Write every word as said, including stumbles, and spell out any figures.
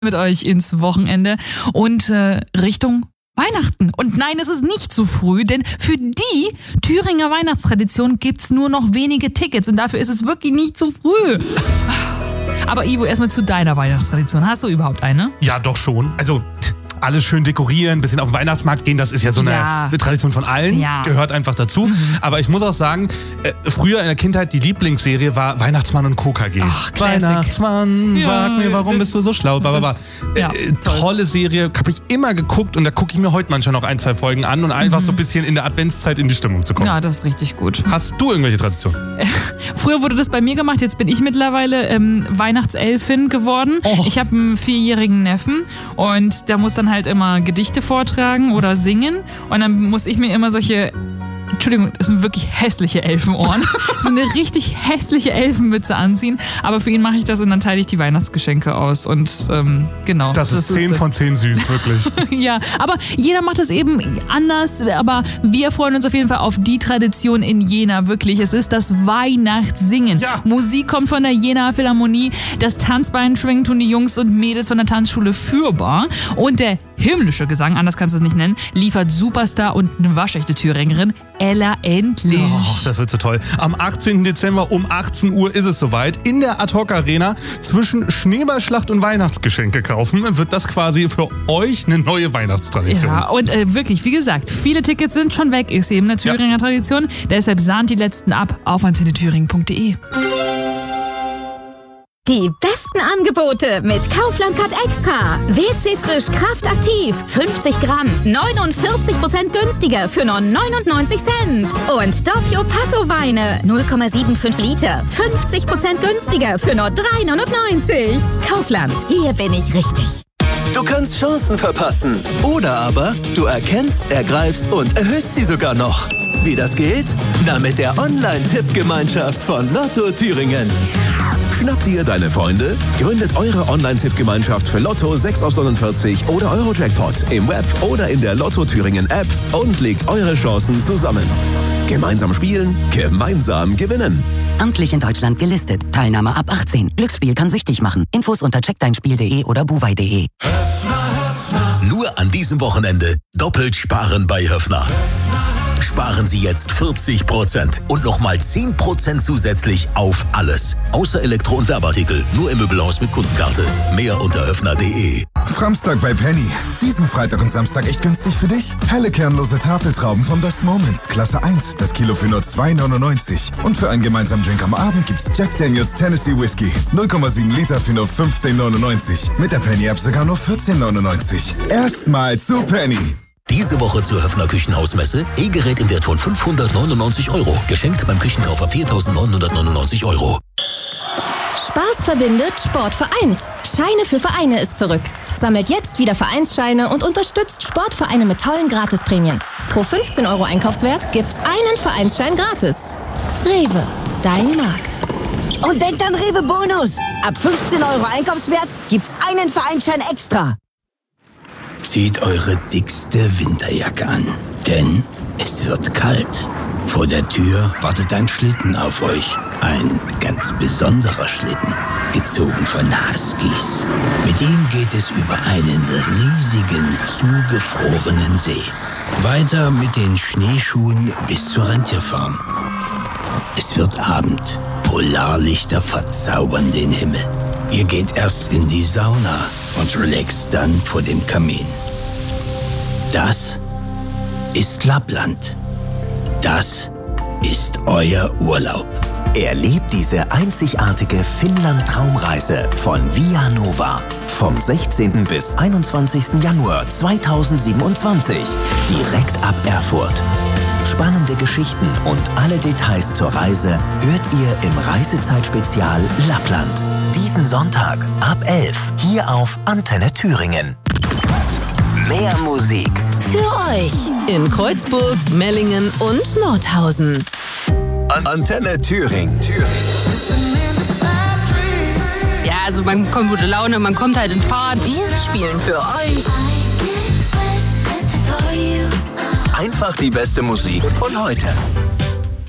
mit euch ins Wochenende und äh, Richtung Weihnachten. Und nein, es ist nicht zu früh, denn für die Thüringer Weihnachtstradition gibt's nur noch wenige Tickets und dafür ist es wirklich nicht zu früh. Aber Ivo, erstmal zu deiner Weihnachtstradition. Hast du überhaupt eine? Ja, doch schon. Also alles schön dekorieren, ein bisschen auf den Weihnachtsmarkt gehen, das ist ja so eine Ja. Tradition von allen, Ja. gehört einfach dazu. Mhm. Aber ich muss auch sagen, äh, früher in der Kindheit die Lieblingsserie war Weihnachtsmann und Co. K G. Ach, Classic. Weihnachtsmann, Ja, sag mir, warum das- bist du so schlau? das- Baba. Äh, ja, äh, tolle Serie, habe ich immer geguckt und da gucke ich mir heute manchmal noch ein, zwei Folgen an und einfach so ein bisschen in der Adventszeit in die Stimmung zu kommen. Ja, das ist richtig gut. Hast du irgendwelche Traditionen? Früher wurde das bei mir gemacht, jetzt bin ich mittlerweile ähm, Weihnachtselfin geworden. Och. Ich habe einen vierjährigen Neffen und der muss dann halt immer Gedichte vortragen oder singen und dann muss ich mir immer solche, Entschuldigung, das sind wirklich hässliche Elfenohren, so eine richtig hässliche Elfenmütze anziehen, aber für ihn mache ich das und dann teile ich die Weihnachtsgeschenke aus und ähm, genau. Das, ist zehn von zehn süß, wirklich. Ja, aber jeder macht das eben anders, aber wir freuen uns auf jeden Fall auf die Tradition in Jena, wirklich. Es ist das Weihnachtssingen. Ja. Musik kommt von der Jena Philharmonie, das Tanzbein schwingen tun die Jungs und Mädels von der Tanzschule Fürbar und der himmlische Gesang, anders kannst du es nicht nennen, liefert Superstar und eine waschechte Thüringerin, Ella Endlich. Oh, das wird so toll. Am achtzehnten Dezember um achtzehn Uhr ist es soweit. In der Ad-Hoc Arena zwischen Schneeballschlacht und Weihnachtsgeschenke kaufen wird das quasi für euch eine neue Weihnachtstradition. Ja, und äh, wirklich, wie gesagt, viele Tickets sind schon weg, ist eben eine Thüringer Tradition. Deshalb sahnt die letzten ab auf antenne thüringen punkt de. Die besten Angebote mit Kaufland Cut Extra. W C Frisch Kraft Aktiv. fünfzig Gramm. neunundvierzig Prozent günstiger für nur neunundneunzig Cent. Und Doppio Passo Weine. null Komma fünfundsiebzig Liter. fünfzig Prozent günstiger für nur drei neunundneunzig. Kaufland. Hier bin ich richtig. Du kannst Chancen verpassen. Oder aber du erkennst, ergreifst und erhöhst sie sogar noch. Wie das geht? Na, mit der Online-Tippgemeinschaft von Lotto Thüringen. Schnappt ihr deine Freunde? Gründet eure Online-Tippgemeinschaft für Lotto sechs aus neunundvierzig oder Euro-Jackpot im Web oder in der Lotto Thüringen App und legt eure Chancen zusammen. Gemeinsam spielen, gemeinsam gewinnen. Amtlich in Deutschland gelistet. Teilnahme ab achtzehn. Glücksspiel kann süchtig machen. Infos unter check dein spiel punkt de oder buwei punkt de. Nur an diesem Wochenende doppelt sparen bei Höffner. Sparen Sie jetzt vierzig Prozent und nochmal zehn Prozent zusätzlich auf alles. Außer Elektro- und Werbeartikel. Nur im Möbelhaus mit Kundenkarte. Mehr unter höffner punkt de. Framstag bei Penny. Diesen Freitag und Samstag echt günstig für dich. Helle kernlose Tafeltrauben von Best Moments, Klasse eins, das Kilo für nur zwei neunundneunzig. Und für einen gemeinsamen Drink am Abend gibt's Jack Daniels Tennessee Whiskey. null Komma sieben Liter für nur fünfzehn neunundneunzig. Mit der Penny-App sogar nur vierzehn neunundneunzig. Erstmal zu Penny. Diese Woche zur Höffner Küchenhausmesse. E-Gerät im Wert von fünfhundertneunundneunzig Euro. Geschenkt beim Küchenkauf ab viertausendneunhundertneunundneunzig Euro. Spaß verbindet, Sport vereint. Scheine für Vereine ist zurück. Sammelt jetzt wieder Vereinsscheine und unterstützt Sportvereine mit tollen Gratisprämien. Pro fünfzehn Euro Einkaufswert gibt's einen Vereinsschein gratis. Rewe, dein Markt. Und denkt an Rewe Bonus. Ab fünfzehn Euro Einkaufswert gibt's einen Vereinsschein extra. Zieht eure dickste Winterjacke an, denn es wird kalt. Vor der Tür wartet ein Schlitten auf euch. Ein ganz besonderer Schlitten, gezogen von Huskies. Mit ihm geht es über einen riesigen, zugefrorenen See. Weiter mit den Schneeschuhen bis zur Rentierfarm. Es wird Abend. Polarlichter verzaubern den Himmel. Ihr geht erst in die Sauna und relaxt dann vor dem Kamin. Das ist Lappland. Das ist euer Urlaub. Erlebt diese einzigartige Finnland-Traumreise von Via Nova. Vom sechzehnten bis einundzwanzigsten Januar zweitausendsiebenundzwanzig. Direkt ab Erfurt. Spannende Geschichten und alle Details zur Reise hört ihr im Reisezeitspezial Lappland. Diesen Sonntag ab elf hier auf Antenne Thüringen. Mehr Musik. Für euch in Kreuzburg, Mellingen und Nordhausen. Antenne Thüringen. Ja, also man kommt gute Laune, man kommt halt in Fahrt. Wir spielen für euch Einfach die beste Musik von heute.